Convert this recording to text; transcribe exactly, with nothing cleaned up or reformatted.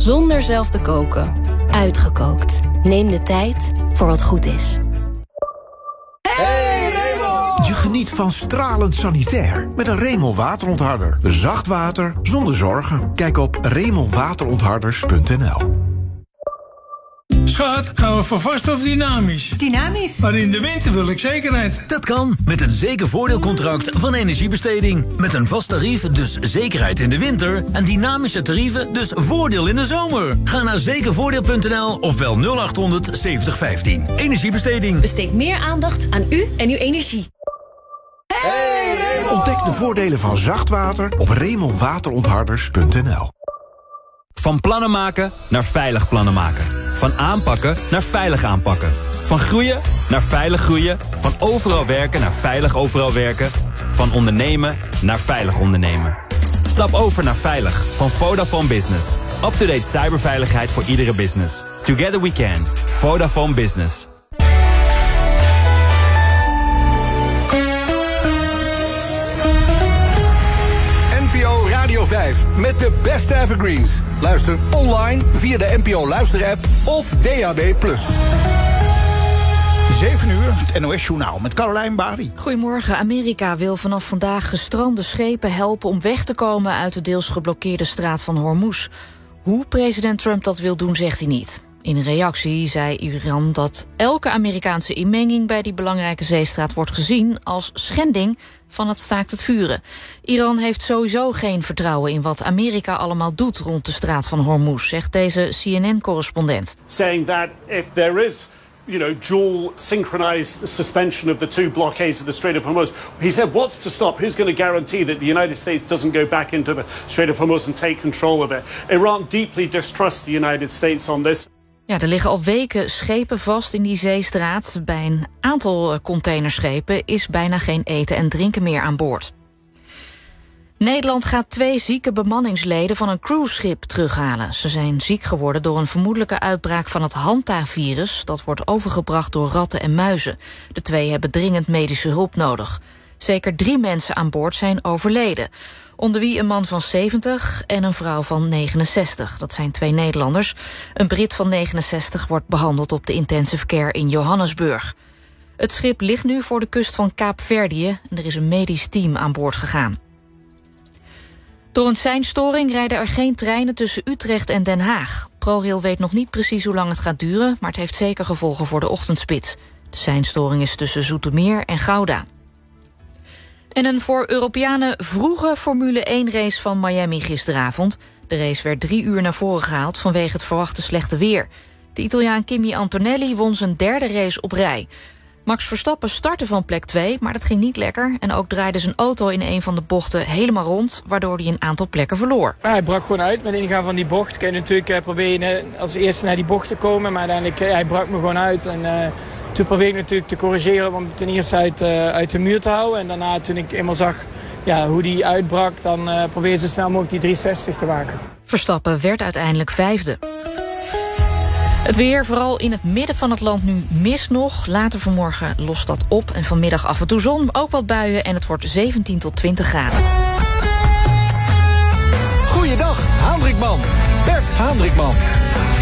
zonder zelf te koken. Uitgekookt. Neem de tijd voor wat goed is. Hey Raymond! Je geniet van stralend sanitair met een Raymond waterontharder. Zacht water zonder zorgen. Kijk op raymond waterontharders punt n l. Schat, gaan we voor vast of dynamisch? Dynamisch. Maar in de winter wil ik zekerheid. Dat kan met het zekervoordeelcontract van Energiebesteding. Met een vast tarief, dus zekerheid in de winter. En dynamische tarieven, dus voordeel in de zomer. Ga naar zekervoordeel punt n l of bel nul acht honderd zeventig vijftien. Energiebesteding. Besteed meer aandacht aan u en uw energie. Hey Raymond! Ontdek de voordelen van zacht water op raymond waterontharders punt n l. Van plannen maken naar veilig plannen maken. Van aanpakken naar veilig aanpakken. Van groeien naar veilig groeien. Van overal werken naar veilig overal werken. Van ondernemen naar veilig ondernemen. Stap over naar veilig van Vodafone Business. Up-to-date cyberveiligheid voor iedere business. Together we can. Vodafone Business. N P O Radio vijf met de beste evergreens. Luister online via de N P O Luister-app of D A B plus. zeven uur, het N O S-journaal met Carolijn Bari. Goedemorgen. Amerika wil vanaf vandaag gestrande schepen helpen om weg te komen uit de deels geblokkeerde straat van Hormuz. Hoe president Trump dat wil doen, zegt hij niet. In een reactie zei Iran dat elke Amerikaanse inmenging bij die belangrijke zeestraat wordt gezien als schending van het staakt het vuren. Iran heeft sowieso geen vertrouwen in wat Amerika allemaal doet rond de straat van Hormuz, zegt deze C N N-correspondent. Saying that if there is, you know, dual synchronized suspension of the two blockades of the Strait of Hormuz, he said, what's to stop? Who's going to guarantee that the United States doesn't go back into the Strait of Hormuz and take control of it? Iran deeply distrusts the United States on this. Ja, er liggen al weken schepen vast in die zeestraat. Bij een aantal containerschepen is bijna geen eten en drinken meer aan boord. Nederland gaat twee zieke bemanningsleden van een cruiseschip terughalen. Ze zijn ziek geworden door een vermoedelijke uitbraak van het Hanta-virus. Dat wordt overgebracht door ratten en muizen. De twee hebben dringend medische hulp nodig. Zeker drie mensen aan boord zijn overleden. Onder wie een man van zeventig en een vrouw van negenenzestig. Dat zijn twee Nederlanders. Een Brit van negenenzestig wordt behandeld op de intensive care in Johannesburg. Het schip ligt nu voor de kust van Kaapverdië en er is een medisch team aan boord gegaan. Door een seinstoring rijden er geen treinen tussen Utrecht en Den Haag. ProRail weet nog niet precies hoe lang het gaat duren, maar het heeft zeker gevolgen voor de ochtendspits. De seinstoring is tussen Zoetermeer en Gouda. En een voor Europeanen vroege Formule één race van Miami gisteravond. De race werd drie uur naar voren gehaald vanwege het verwachte slechte weer. De Italiaan Kimi Antonelli won zijn derde race op rij. Max Verstappen startte van plek twee, maar dat ging niet lekker. En ook draaide zijn auto in een van de bochten helemaal rond, waardoor hij een aantal plekken verloor. Ja, hij brak gewoon uit met het ingaan van die bocht. Kan je natuurlijk uh, proberen als eerste naar die bocht te komen, maar uiteindelijk uh, hij brak me gewoon uit. En uh, toen probeerde ik natuurlijk te corrigeren om ten eerste uit, uh, uit de muur te houden. En daarna toen ik eenmaal zag ja, hoe die uitbrak, dan uh, probeerde ze snel mogelijk die driehonderdzestig te maken. Verstappen werd uiteindelijk vijfde. Het weer, vooral in het midden van het land nu mist nog. Later vanmorgen lost dat op en vanmiddag af en toe zon, ook wat buien en het wordt zeventien tot twintig graden. Goeiedag, Haandrikman. Bert Haandrikman.